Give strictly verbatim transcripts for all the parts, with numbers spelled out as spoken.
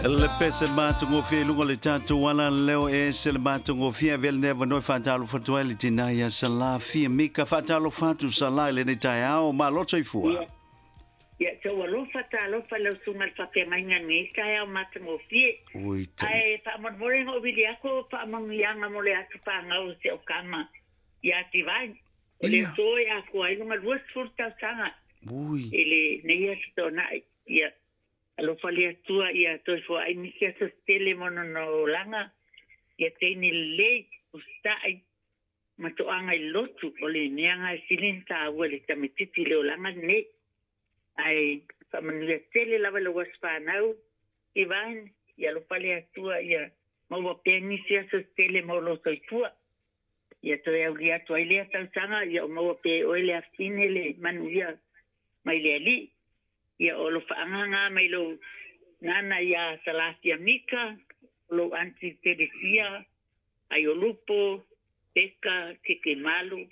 Le pese matungo fie lungo le tatu wala leo e se le matungo fie vel neva noi fatalo fatua le tina ya sala fie mika fatalo fatu sala le ne tai ao ma loto i fua. Ya so walo fatalo fa lo sunga fa ke manga ni tai ao matungo fie. Ui te. Ai fa mon mori ho vidi ako fa mang yanga mo le atu pa ngau se o kama. Ya ti vai. O le so ya ko ai lunga luas furta sanga. Ui. Ele ne ya sto na ya. Alo falia tua ia toi fo ai miki asa stele mono no langa ia teini le ustai ma to anga i lotu o le neanga i silinta ua le tamititi le o langa ne ai whamanu ia tele lava le waspanau i vain ia lo falia tua ia maua pia nisi asa stele mo lo toi tua ia toi au lia tua i lea tausanga ia o maua pia o ele afine le manu ia mai le ali ia o lo whaanganga mai lo nana ia Salasia Mika, lo anti Teresia, ai o lupo, peka, keke malu,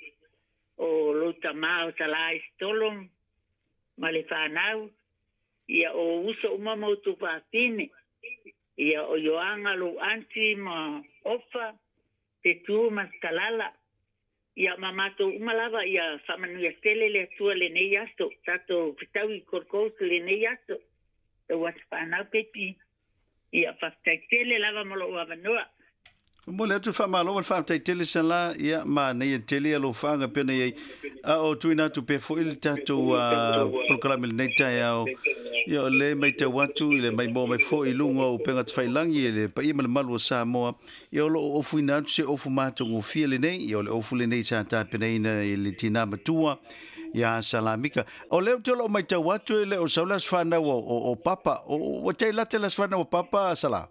o lo tamao salai stolom, ma le whanau, ia o uso umamo tu whātine, ia o yoanga lo anti ma ofa, te tu mas kalala, ia mamato umalava ia whamanu ia tele le atua le nei aso, tato whitau i korkoutu le nei aso, e watu whanau pepi, ia whaftai tele lava molo ua vanua. Mo le atu whamalo wal whaftai tele sa la, ia ma nei tele alo whanga pena iei, a o tuina tu pe fo ili tato proklame le nei tai au, ia o le mai te watu, i le mai mo mai fo i lunga o penga te whailangi, i le pa ima le malu o Samoa, ia o lo ofu ina atu se ofu mātongo fia le nei, ia o le ofu le nei sa ta pena ina i le tina matua, ia salamika. O leo te lo mai te watu, i le o saulas whanau o, o, o papa, o o te late las whanau o papa, sala?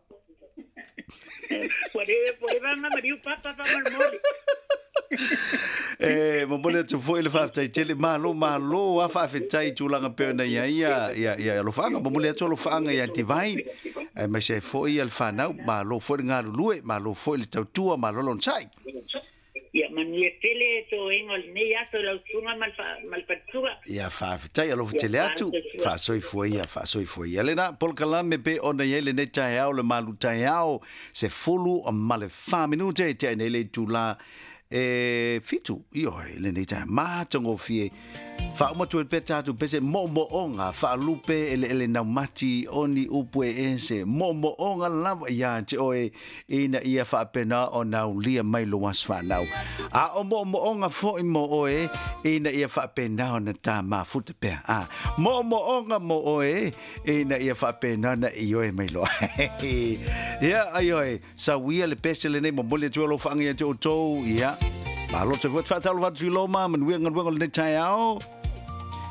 Pore, pore vanga mariu papa vanga mori. Eh, mo mole tu foi le faftai tele malo malo a fafetai tu langa pe na ia ia ia ia lo fanga mo mole tu lo fanga ia divine eh ma se foi al fana malo foi nga lue malo foi le tautua malo lon sai ia mania tele to engol ne ya to lo sunga mal mal patsuga ia fafetai lo tele atu fa soi foi ia fa soi foi ia le na pol kalame pe ona ia le ne tai au le malu tai au se fulu o male fa minute te ne le tu la e fitu io le nei ta ma tongo fie fa mo tu pe ta tu pese mo mo onga fa lupe ele ele na mati oni upue ese mo mo onga lava ya te oe ina ia fa pena ona ulia mai lo was fa now a o mo mo onga fo i mo oe ina ia fa pena ona ta ma futa pe a mo mo onga mo oe ina ia fa pena na io e mai lo ya ayo sa wia le pese le nei mo le tu lo fa ngia to to ya ma lo te fo fa talo va tu lo ma man wi ngal wi ngal ne tai ao